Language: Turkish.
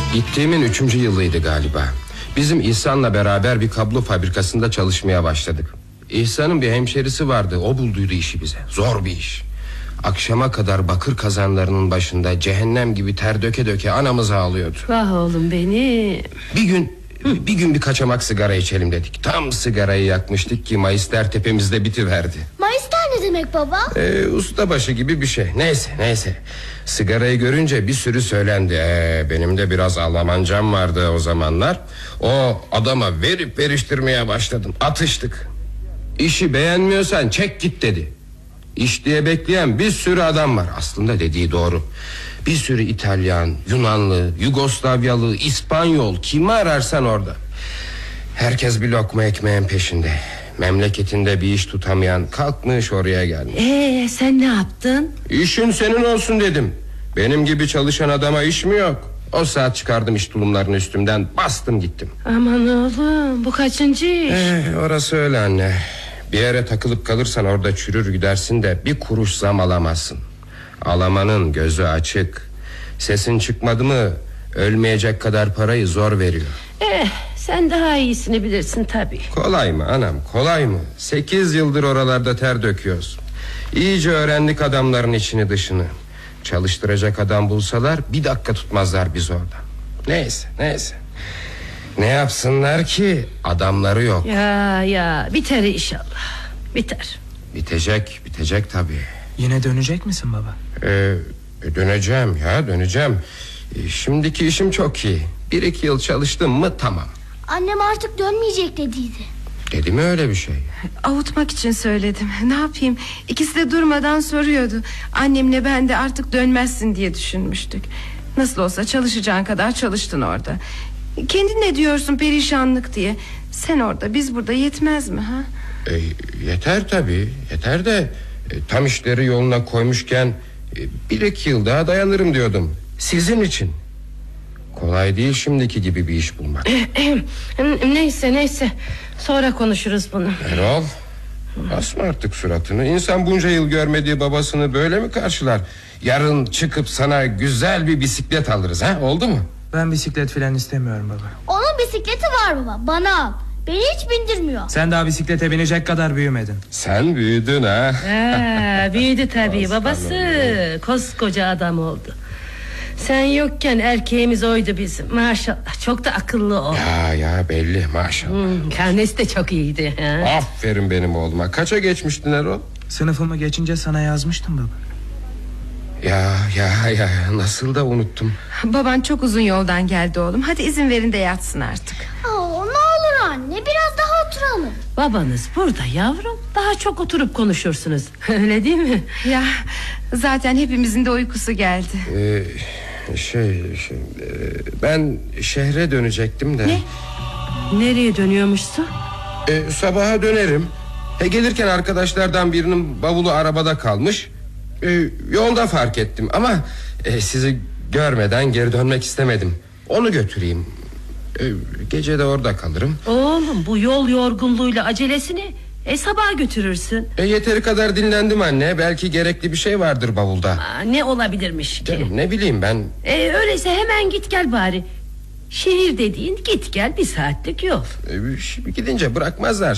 Gittiğimin 3. yılıydı galiba. Bizim İhsan'la beraber bir kablo fabrikasında çalışmaya başladık. İhsan'ın bir hemşerisi vardı, o bulduydu işi bize. Zor bir iş. Akşama kadar bakır kazanlarının başında cehennem gibi ter döke döke anamız ağlıyordu. Vah oğlum benim. Bir gün bir kaçamak sigara içelim dedik. Tam sigarayı yakmıştık ki Mayıslar tepemizde bitiverdi. Mayıslar ne demek baba? Ustabaşı gibi bir şey. Neyse. Sigarayı görünce bir sürü söylendi. Benim de biraz Almancam vardı o zamanlar. O adama verip veriştirmeye başladım. Atıştık. İşi beğenmiyorsan çek git dedi. İş diye bekleyen bir sürü adam var. Aslında dediği doğru. Bir sürü İtalyan, Yunanlı, Yugoslavyalı, İspanyol, kimi ararsan orada. Herkes bir lokma ekmeğin peşinde. Memleketinde bir iş tutamayan kalkmış oraya gelmiş. Sen ne yaptın? İşin senin olsun dedim. Benim gibi çalışan adama iş mi yok? O saat çıkardım iş tulumlarını üstümden, bastım gittim. Aman oğlum, bu kaçıncı iş? Orası öyle anne. Bir yere takılıp kalırsan orada çürür gidersin de bir kuruş zam alamazsın. Alamanın gözü açık. Sesin çıkmadı mı ölmeyecek kadar parayı zor veriyor. Sen daha iyisini bilirsin tabii. Kolay mı anam, kolay mı? 8 yıldır oralarda ter döküyoruz. İyice öğrendik adamların içini dışını. Çalıştıracak adam bulsalar bir dakika tutmazlar biz orada. Neyse. Ne yapsınlar ki, adamları yok. Ya biter inşallah. Biter. Bitecek tabii. Yine dönecek misin baba? Döneceğim. Şimdiki işim çok iyi. 1-2 yıl çalıştım mı tamam. Annem artık dönmeyecek dediydi. Dedi mi öyle bir şey? Avutmak için söyledim. Ne yapayım? İkisi de durmadan soruyordu. Annemle ben de artık dönmezsin diye düşünmüştük. Nasıl olsa çalışacağın kadar çalıştın orada. Kendin ne diyorsun perişanlık diye? Sen orada, biz burada, yetmez mi ha? Yeter tabii. Yeter de tam işleri yoluna koymuşken 1-2 yıl daha dayanırım diyordum. Sizin için. Kolay değil şimdiki gibi bir iş bulmak. Neyse. Sonra konuşuruz bunu. Erol, asma artık suratını. İnsan bunca yıl görmediği babasını böyle mi karşılar? Yarın çıkıp sana güzel bir bisiklet alırız ha, oldu mu? Ben bisiklet falan istemiyorum baba. Onun bisikleti var baba, bana al. Beni hiç bindirmiyor. Sen daha bisiklete binecek kadar büyümedin. Sen büyüdün ha. Büyüdü tabii babası. Koskoca adam oldu. Sen yokken erkeğimiz oydu bizim. Maşallah, çok da akıllı o. Ya belli maşallah. Karnesi de çok iyiydi ha? Aferin benim oğluma. Kaça geçmiştin Erol? Sınıfımı geçince sana yazmıştım baba. Ya nasıl da unuttum. Baban çok uzun yoldan geldi oğlum. Hadi izin verin de yatsın artık. Ne olur anne, biraz daha oturalım. Babanız burada yavrum. Daha çok oturup konuşursunuz. Öyle değil mi? Ya zaten hepimizin de uykusu geldi. Ben şehre dönecektim de. Ne? Nereye dönüyormuşsun? Sabaha dönerim. Gelirken arkadaşlardan birinin bavulu arabada kalmış. Yolda fark ettim ama sizi görmeden geri dönmek istemedim. Onu götüreyim. Gece de orada kalırım. Oğlum, bu yol yorgunluğuyla acelesini sabaha götürürsün. Yeteri kadar dinlendim anne. Belki gerekli bir şey vardır bavulda. Ne olabilirmiş ki? Canım, ne bileyim ben. Öyleyse hemen git gel bari. Şehir dediğin git gel 1 saatlik yol. Gidince bırakmazlar